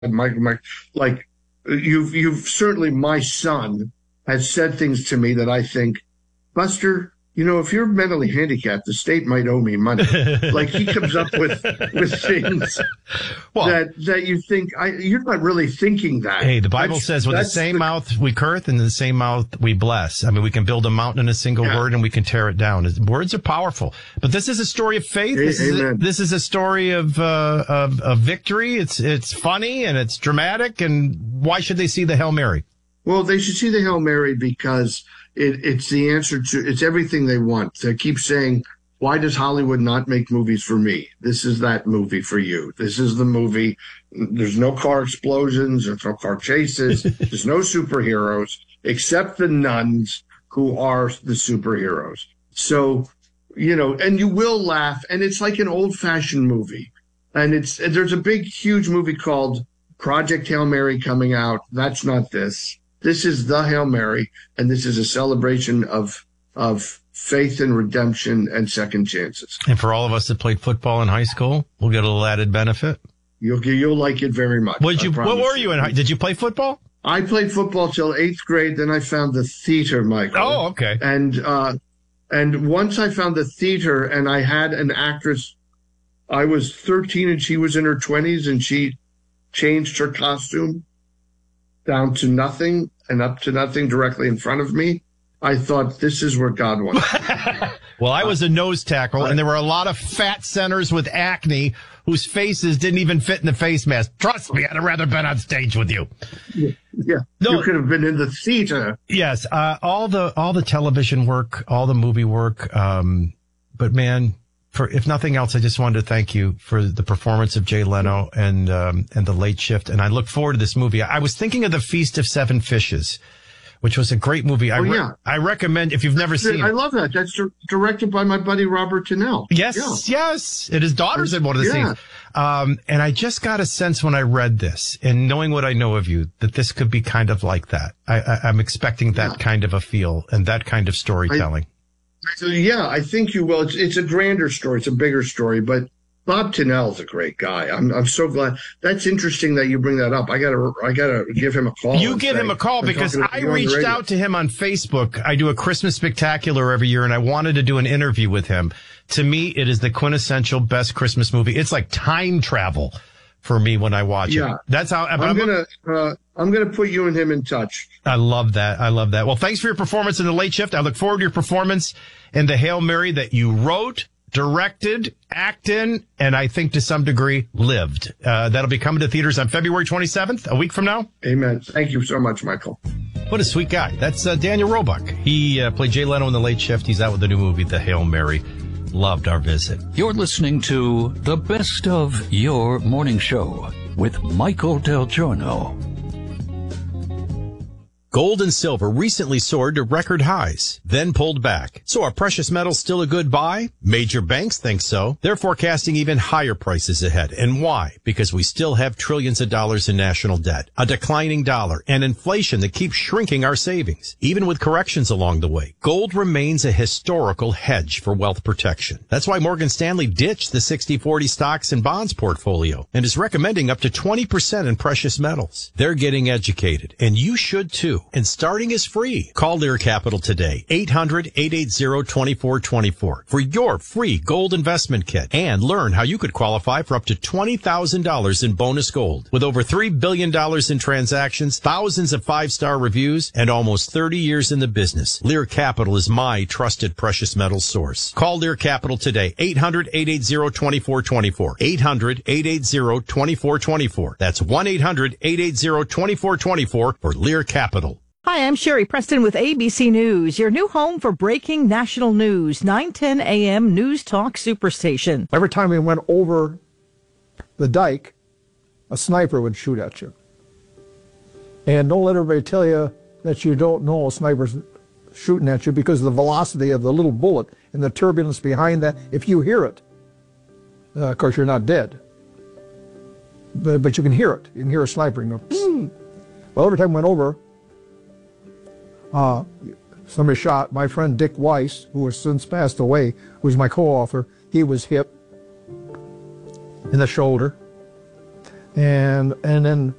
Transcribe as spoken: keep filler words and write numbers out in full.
Mike, Mike, like you've you've certainly my son has said things to me that I think, Buster, you know, if you're mentally handicapped, the state might owe me money. Like he comes up with with things well, that that you think I you're not really thinking that. Hey, the Bible that's, says with the same the, mouth we curse and the same mouth we bless. I mean, we can build a mountain in a single yeah. word and we can tear it down. Words are powerful. But this is a story of faith. This, is a, this is a story of, uh, of of victory. It's it's funny and it's dramatic. And why should they see the Hail Mary? Well, they should see the Hail Mary because It, it's the answer to, it's everything they want. They keep saying, why does Hollywood not make movies for me? This is that movie for you. This is the movie. There's no car explosions. There's no car chases. There's no superheroes except the nuns who are the superheroes. So, you know, and you will laugh. And it's like an old fashioned movie. And it's, there's a big, huge movie called Project Hail Mary coming out. That's not this. This is the Hail Mary, and this is a celebration of of faith and redemption and second chances. And for all of us that played football in high school, we'll get a little added benefit. You'll you'll like it very much. What did you? What were you in? High, did you play football? I played football till eighth grade. Then I found the theater, Michael. Oh, okay. And uh, and once I found the theater, and I had an actress. I was thirteen, and she was in her twenties, and she changed her costume down to nothing and up to nothing directly in front of me. I thought, this is where God wants me. Well, I was a nose tackle, and there were a lot of fat centers with acne whose faces didn't even fit in the face mask. Trust me, I'd have rather been on stage with you. Yeah, yeah. No, you could have been in the theater. Yes, uh, all the all the television work, all the movie work. Um, but man, for if nothing else, I just wanted to thank you for the performance of Jay Leno and um, and The Late Shift. And I look forward to this movie. I was thinking of The Feast of Seven Fishes, which was a great movie. I oh, re- yeah. I recommend if you've never seen it. I love that. That's di- directed by my buddy Robert Tennell. Yes, yeah. yes. And his daughter's in one of the yeah. scenes. Um, and I just got a sense when I read this, and knowing what I know of you, that this could be kind of like that. I, I, I'm expecting that yeah. kind of a feel and that kind of storytelling. I, So, yeah, I think you will. It's, it's a grander story. It's a bigger story, but Bob Tennell's a great guy. I'm I'm so glad. That's interesting that you bring that up. I gotta I gotta give him a call. You give say, him a call because I reached out to him on Facebook. I do a Christmas spectacular every year, and I wanted to do an interview with him. To me, it is the quintessential best Christmas movie. It's like time travel for me when I watch yeah. it. That's how I'm, I'm gonna uh, I'm gonna put you and him in touch. I love that. I love that. Well, thanks for your performance in The Late Shift. I look forward to your performance in the Hail Mary that you wrote, directed, acted in, and I think to some degree lived. Uh, that'll be coming to theaters on February twenty-seventh, a week from now. Amen. Thank you so much, Michael. What a sweet guy. That's uh, Daniel Roebuck. He uh, played Jay Leno in The Late Shift. He's out with the new movie, The Hail Mary. Loved our visit. You're listening to the best of your morning show with Michael Del Giorno. Gold and silver recently soared to record highs, then pulled back. So are precious metals still a good buy? Major banks think so. They're forecasting even higher prices ahead. And why? Because we still have trillions of dollars in national debt, a declining dollar, and inflation that keeps shrinking our savings. Even with corrections along the way, gold remains a historical hedge for wealth protection. That's why Morgan Stanley ditched the sixty forty stocks and bonds portfolio and is recommending up to twenty percent in precious metals. They're getting educated, and you should too. And starting is free. Call Lear Capital today, eight hundred, eight eight zero, two four two four for your free gold investment kit and learn how you could qualify for up to twenty thousand dollars in bonus gold. With over three billion dollars in transactions, thousands of five-star reviews, and almost thirty years in the business, Lear Capital is my trusted precious metals source. Call Lear Capital today, eight hundred, eight eight zero, two four two four, eight hundred, eight eight zero, two four two four. That's one eight hundred, eight eight zero, two four two four for Lear Capital. Hi, I'm Sherry Preston with A B C News, your new home for breaking national news, nine ten a.m. News Talk Superstation. Every time we went over the dike, a sniper would shoot at you. And don't let everybody tell you that you don't know a sniper's shooting at you because of the velocity of the little bullet and the turbulence behind that. If you hear it, uh, of course, you're not dead. But, but you can hear it. You can hear a sniper. You go, well, every time we went over, Uh, somebody shot my friend Dick Weiss, who has since passed away, who was my co-author. He was hit in the shoulder. and and then